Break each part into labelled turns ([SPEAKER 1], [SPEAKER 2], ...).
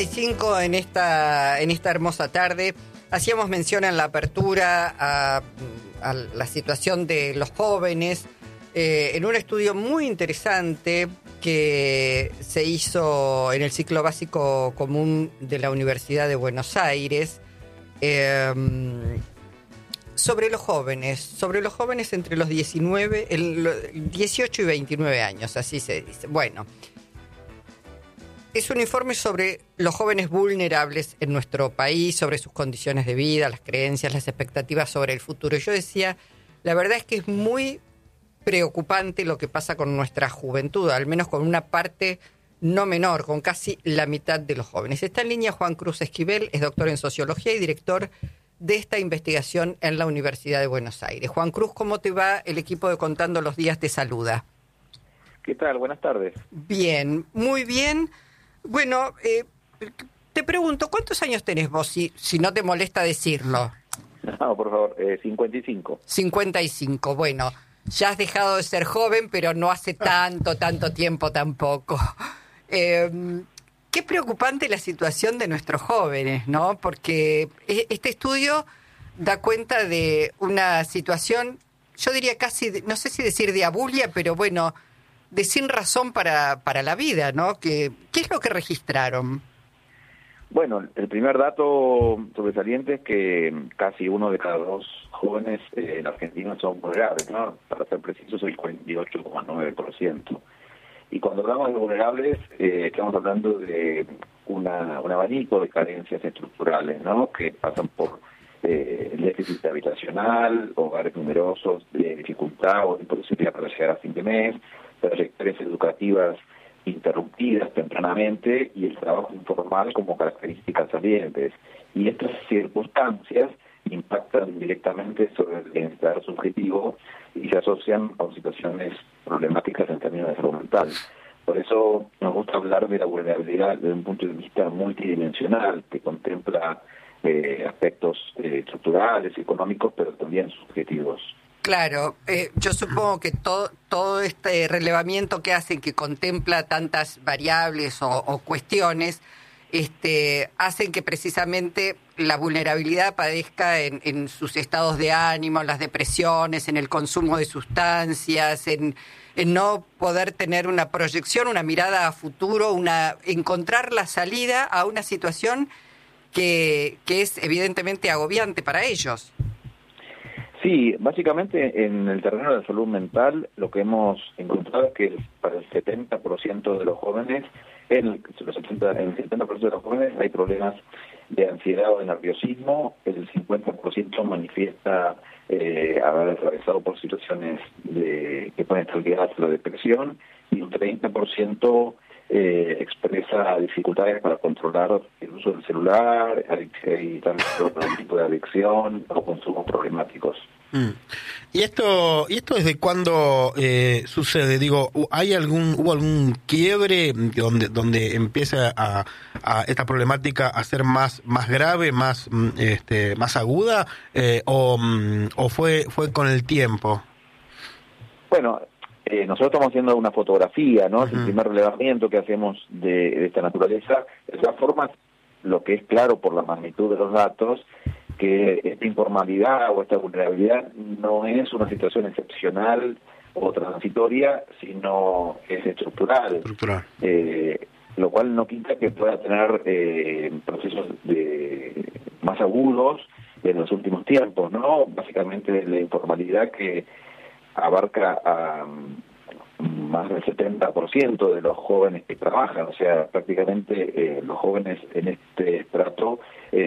[SPEAKER 1] 7:45 en esta hermosa tarde. Hacíamos mención en la apertura a la situación de los jóvenes en un estudio muy interesante que se hizo en el ciclo básico común de la Universidad de Buenos Aires sobre los jóvenes entre los 18 y 29 años, así se dice. Bueno, es un informe sobre los jóvenes vulnerables en nuestro país, sobre sus condiciones de vida, las creencias, las expectativas sobre el futuro. Yo decía, la verdad es que es muy preocupante lo que pasa con nuestra juventud, al menos con una parte no menor, con casi la mitad de los jóvenes. Está en línea Juan Cruz Esquivel, es doctor en Sociología y director de esta investigación en la Universidad de Buenos Aires. Juan Cruz, ¿cómo te va? El equipo de Contando los Días te saluda.
[SPEAKER 2] ¿Qué tal? Buenas tardes.
[SPEAKER 1] Bien, muy bien. Bueno, te pregunto, ¿cuántos años tenés vos, si no te molesta decirlo?
[SPEAKER 2] No, por favor, 55.
[SPEAKER 1] 55, bueno, ya has dejado de ser joven, pero no hace tanto tiempo tampoco. Qué preocupante la situación de nuestros jóvenes, ¿no? Porque este estudio da cuenta de una situación, yo diría casi, no sé si decir de abulia, pero bueno, de sin razón para la vida, ¿no? ¿Qué es lo que registraron?
[SPEAKER 2] Bueno, el primer dato sobresaliente es que casi uno de cada dos jóvenes en Argentina son vulnerables, ¿no? Para ser precisos, el 48,9%. Y cuando hablamos de vulnerables, estamos hablando de un abanico de carencias estructurales, ¿no? Que pasan por el déficit habitacional, hogares numerosos, de dificultad o imposibilidad para llegar a fin de mes, trayectorias educativas interrumpidas tempranamente y el trabajo informal como características salientes. Y estas circunstancias impactan directamente sobre el bienestar subjetivo y se asocian a situaciones problemáticas en términos de salud mental. Por eso nos gusta hablar de la vulnerabilidad desde un punto de vista multidimensional que contempla aspectos estructurales, económicos, pero también subjetivos.
[SPEAKER 1] Claro, yo supongo que todo este relevamiento que hacen, que contempla tantas variables o cuestiones, hacen que precisamente la vulnerabilidad padezca en sus estados de ánimo, en las depresiones, en el consumo de sustancias, en no poder tener una proyección, una mirada a futuro, encontrar la salida a una situación que es evidentemente agobiante para ellos.
[SPEAKER 2] Sí, básicamente en el terreno de la salud mental lo que hemos encontrado es que para el 70% de los jóvenes, en el 70% de los jóvenes hay problemas de ansiedad o de nerviosismo, el 50% manifiesta haber atravesado por situaciones que pueden estar ligadas a la depresión y un 30% expresa dificultades para controlar el uso del celular y también otro tipo de adicción o consumos problemáticos.
[SPEAKER 3] ¿Y esto desde cuándo sucede? Digo, ¿hubo algún quiebre donde empieza a esta problemática a ser más grave, más aguda, o fue con el tiempo?
[SPEAKER 2] Bueno, nosotros estamos haciendo una fotografía, ¿no? Es el primer relevamiento que hacemos de esta naturaleza. De todas formas, lo que es claro por la magnitud de los datos, que esta informalidad o esta vulnerabilidad no es una situación excepcional o transitoria, sino es estructural. Lo cual no quita que pueda tener procesos más agudos en los últimos tiempos, ¿no? Básicamente la informalidad que abarca a más del 70% de los jóvenes que trabajan, o sea, prácticamente los jóvenes en este estrato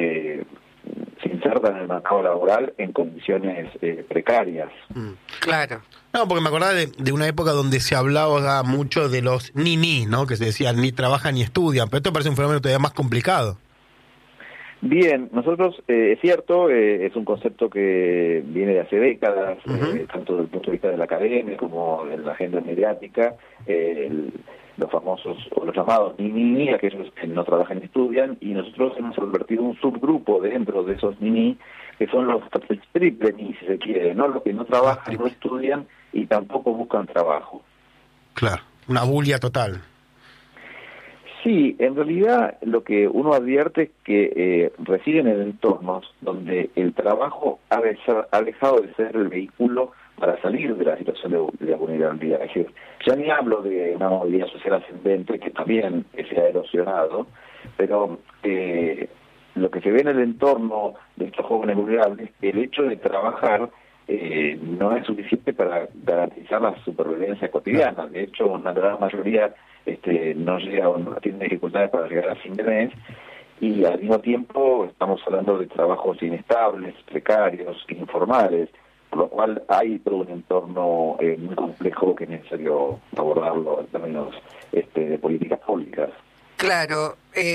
[SPEAKER 2] se insertan en el mercado laboral en condiciones precarias.
[SPEAKER 1] Claro.
[SPEAKER 3] No, porque me acordaba de una época donde se hablaba mucho de los ni, ¿no? Que se decían ni trabajan ni estudian, pero esto parece un fenómeno todavía más complicado.
[SPEAKER 2] Bien, nosotros, es cierto, es un concepto que viene de hace décadas, tanto desde el punto de vista de la academia como de la agenda mediática, los famosos o los llamados ni, aquellos que no trabajan ni estudian, y nosotros hemos convertido un subgrupo dentro de esos ni, que son los triple ni, si se quiere, ¿no? Los que no trabajan, no estudian y tampoco buscan trabajo.
[SPEAKER 3] Claro, una bulia total.
[SPEAKER 2] Sí, en realidad lo que uno advierte es que residen en entornos donde el trabajo ha dejado de ser el vehículo para salir de la situación de la vulnerabilidad. Es decir, ya ni hablo de una movilidad social ascendente que también se ha erosionado, pero lo que se ve en el entorno de estos jóvenes vulnerables, el hecho de trabajar no es suficiente para garantizar la supervivencia cotidiana. De hecho, una gran mayoría no llega o no tiene dificultades para llegar a fin de mes, y al mismo tiempo estamos hablando de trabajos inestables, precarios, informales, por lo cual hay todo un entorno muy complejo que es necesario abordarlo en términos de políticas públicas.
[SPEAKER 1] Claro,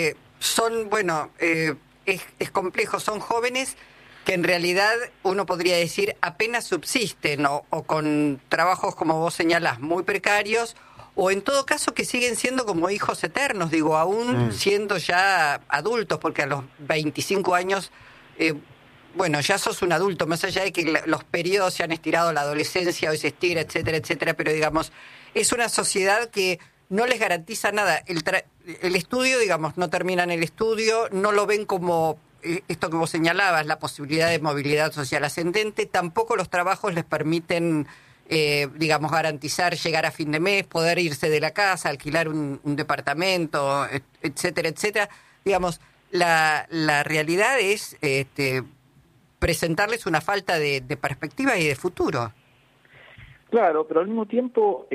[SPEAKER 1] es complejo, son jóvenes que en realidad uno podría decir apenas subsisten o con trabajos, como vos señalás, muy precarios, o en todo caso que siguen siendo como hijos eternos, digo, aún siendo ya adultos, porque a los 25 años, ya sos un adulto, más allá de que los periodos se han estirado, la adolescencia hoy se estira, etcétera, etcétera, pero digamos, es una sociedad que no les garantiza nada. El estudio, digamos, no terminan el estudio, no lo ven como esto que vos señalabas, la posibilidad de movilidad social ascendente, tampoco los trabajos les permiten, garantizar llegar a fin de mes, poder irse de la casa, alquilar un departamento, etcétera, etcétera. Digamos, la realidad es presentarles una falta de perspectiva y de futuro.
[SPEAKER 2] Claro, pero al mismo tiempo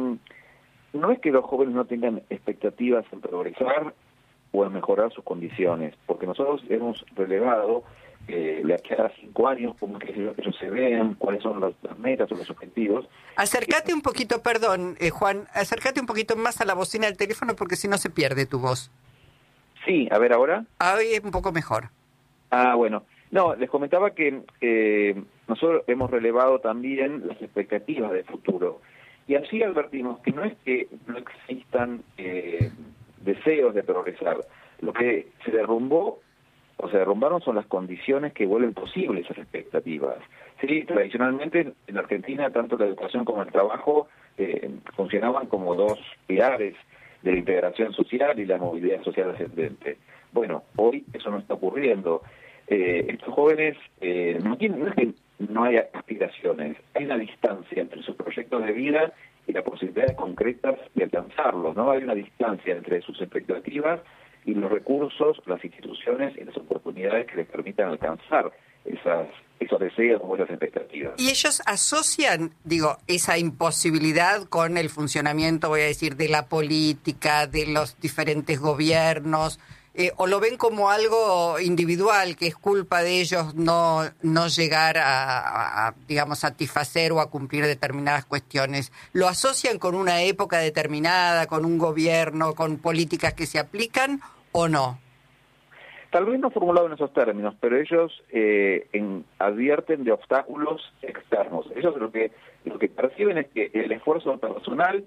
[SPEAKER 2] no es que los jóvenes no tengan expectativas en progresar o en mejorar sus condiciones, porque nosotros hemos relevado de aquí a 5 años cómo que ellos se ven, cuáles son las metas o los objetivos.
[SPEAKER 1] Acércate un poquito, perdón, Juan, acércate un poquito más a la bocina del teléfono porque si no se pierde tu voz.
[SPEAKER 2] Sí, a ver ahora.
[SPEAKER 1] Ahí es un poco mejor.
[SPEAKER 2] Bueno. No, les comentaba que nosotros hemos relevado también las expectativas de futuro. Y así advertimos que no es que no existan deseos de progresar. Lo que se derrumbaron son las condiciones que vuelven posibles esas expectativas. Sí, tradicionalmente en Argentina tanto la educación como el trabajo funcionaban como dos pilares de la integración social y la movilidad social ascendente. Bueno, hoy eso no está ocurriendo. Estos jóvenes no es que no haya aspiraciones, hay una distancia entre sus proyectos de vida y las posibilidades concretas de alcanzarlos, ¿no? Hay una distancia entre sus expectativas y los recursos, las instituciones y las oportunidades que les permitan alcanzar esos deseos o esas expectativas.
[SPEAKER 1] Y ellos asocian, esa imposibilidad con el funcionamiento, voy a decir, de la política, de los diferentes gobiernos, o lo ven como algo individual, que es culpa de ellos no llegar a satisfacer o a cumplir determinadas cuestiones. ¿Lo asocian con una época determinada, con un gobierno, con políticas que se aplican o no?
[SPEAKER 2] Tal vez no formulado en esos términos, pero ellos advierten de obstáculos externos. Ellos lo que perciben es que el esfuerzo personal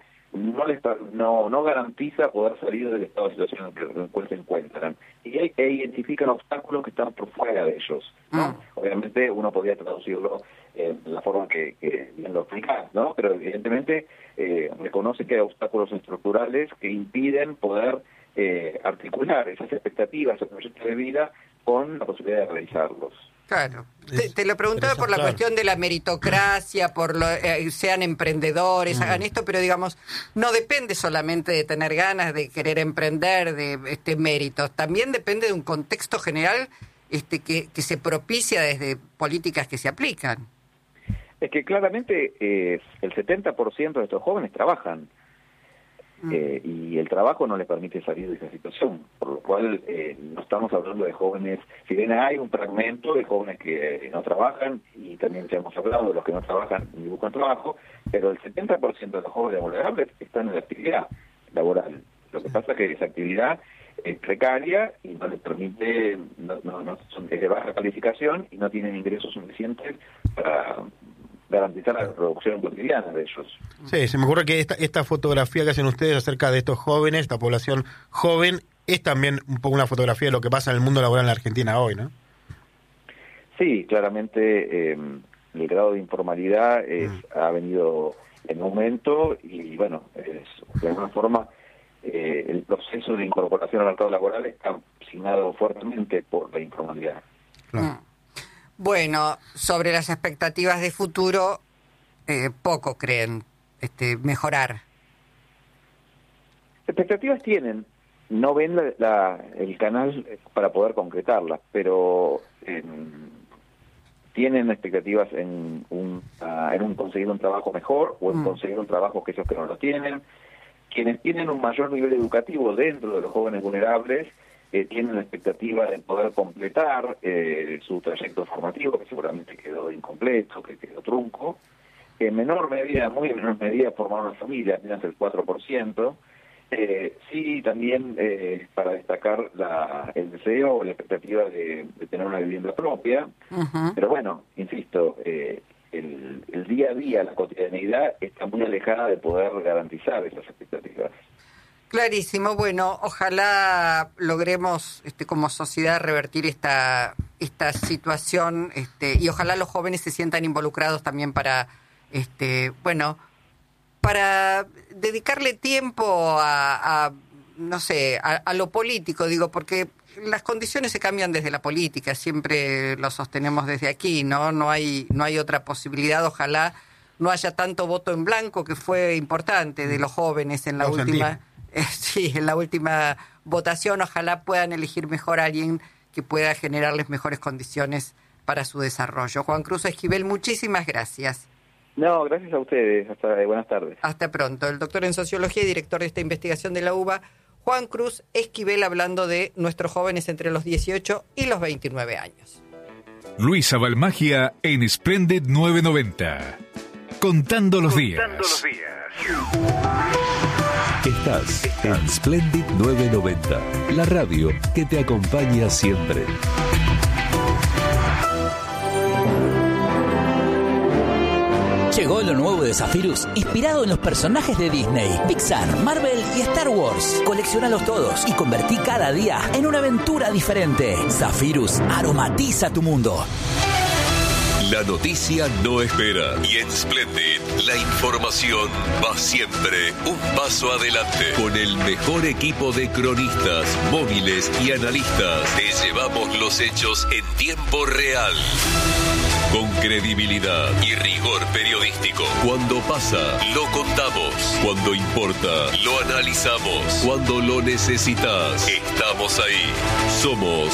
[SPEAKER 2] no garantiza poder salir del estado de situación en el cual se encuentran. Y identifican obstáculos que están por fuera de ellos, ¿no? Obviamente uno podría traducirlo en la forma que bien lo explicás, ¿no? Pero evidentemente reconoce que hay obstáculos estructurales que impiden poder articular esas expectativas, esos proyectos de vida con la posibilidad de realizarlos.
[SPEAKER 1] Claro. Te lo preguntaba por la cuestión de la meritocracia, sean emprendedores, hagan esto, pero no depende solamente de tener ganas, de querer emprender, de méritos. También depende de un contexto general que se propicia desde políticas que se aplican.
[SPEAKER 2] Es que claramente el 70% de estos jóvenes trabajan. Y el trabajo no les permite salir de esa situación, por lo cual no estamos hablando de jóvenes, si bien hay un fragmento de jóvenes que no trabajan, y también ya hemos hablado de los que no trabajan ni buscan trabajo, pero el 70% de los jóvenes vulnerables están en la actividad laboral. Lo que pasa es que esa actividad es precaria y no les permite, es de baja calificación y no tienen ingresos suficientes para garantizar la producción cotidiana de ellos.
[SPEAKER 3] Sí, se me ocurre que esta fotografía que hacen ustedes acerca de estos jóvenes, esta población joven, es también un poco una fotografía de lo que pasa en el mundo laboral en la Argentina hoy, ¿no?
[SPEAKER 2] Sí, claramente el grado de informalidad ha venido en aumento y, bueno, de alguna forma el proceso de incorporación al mercado laboral está signado fuertemente por la informalidad.
[SPEAKER 1] Bueno, sobre las expectativas de futuro, poco creen mejorar.
[SPEAKER 2] Expectativas tienen, no ven el canal para poder concretarlas, pero tienen expectativas en conseguir un trabajo mejor o en conseguir un trabajo que ellos que no lo tienen. Quienes tienen un mayor nivel educativo dentro de los jóvenes vulnerables tienen la expectativa de poder completar su trayecto formativo, que seguramente quedó incompleto, que quedó trunco. En menor medida, muy en menor medida, formar una familia, apenas el 4%. Sí, también para destacar el deseo o la expectativa de tener una vivienda propia. Pero bueno, insisto, el día a día, la cotidianeidad está muy alejada de poder garantizar esas expectativas.
[SPEAKER 1] Clarísimo. Bueno, ojalá logremos como sociedad revertir esta situación y ojalá los jóvenes se sientan involucrados también para para dedicarle tiempo a lo político, digo, porque las condiciones se cambian desde la política, siempre lo sostenemos desde aquí, no hay otra posibilidad. Ojalá no haya tanto voto en blanco, que fue importante, de los jóvenes en la última votación. Ojalá puedan elegir mejor a alguien que pueda generarles mejores condiciones para su desarrollo. Juan Cruz Esquivel, muchísimas gracias.
[SPEAKER 2] No, gracias a ustedes. Buenas tardes.
[SPEAKER 1] Hasta pronto. El doctor en Sociología y director de esta investigación de la UBA, Juan Cruz Esquivel, hablando de nuestros jóvenes entre los 18 y los 29 años.
[SPEAKER 4] Luisa Balmagia en Splendid 990. Contando los días.
[SPEAKER 5] Estás en Splendid 990, la radio que te acompaña siempre.
[SPEAKER 6] Llegó lo nuevo de Zephyrus, inspirado en los personajes de Disney, Pixar, Marvel y Star Wars. Colecciónalos todos y convertí cada día en una aventura diferente. Zephyrus aromatiza tu mundo.
[SPEAKER 5] La noticia no espera y en Splendid la información va siempre un paso adelante. Con el mejor equipo de cronistas, móviles y analistas, te llevamos los hechos en tiempo real. Con credibilidad y rigor periodístico. Cuando pasa, lo contamos. Cuando importa, lo analizamos. Cuando lo necesitas, estamos ahí. Somos